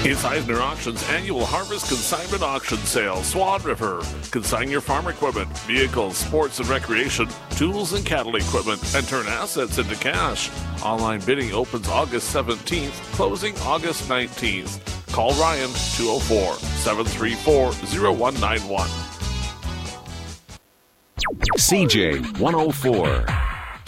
It's Eisner Auctions annual Harvest Consignment Auction Sale, Swan River. Consign your farm equipment, vehicles, sports and recreation, tools and cattle equipment, and turn assets into cash. Online bidding opens August 17th, closing August 19th. Call Ryan, 204-734-0191. CJ 104.